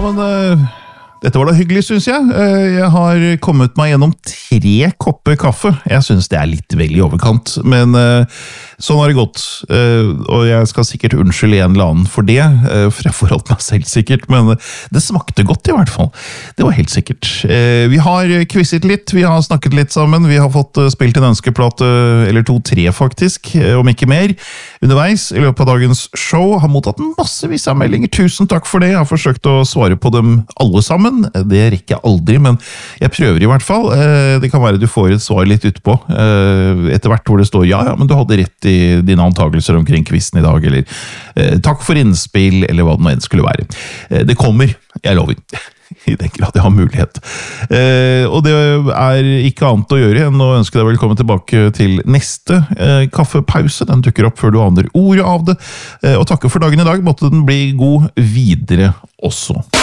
men dette var da hyggelig, synes jeg. Jeg har kommet meg gjennom 3 kopper kaffe. Jeg synes det er litt vel i overkant, men sånn har det gått. Og jeg skal sikkert unnskylde en eller annen for det, for jeg forholdt meg selv sikkert, men det smakte godt i hvert fall. Det var helt sikkert. Vi har quizet litt, vi har snakket litt sammen, vi har fått spilt en ønskeplate, eller 2-3 faktisk, om ikke mer, underveis i løpet av dagens show. Har mottatt massevis av meldinger. Tusen takk for det. Jeg har forsøkt å svare på dem alle sammen. Det rekker jeg aldri, men jeg prøver i hvert fall. Det kan være du får et svar litt utpå, etter hvert hvor det står ja, men du hadde rett i dine antagelser omkring quizen i dag, eller takk for innspill, eller hva det nå enn skulle være. Det kommer, jeg lover. I den grad jeg har mulighet. Og det er ikke annet å gjøre enn å ønske deg velkommen tilbake til neste kaffepause. Den dukker opp før du aner ordet av det. Og takke for dagen i dag. Måtte den bli god videre også.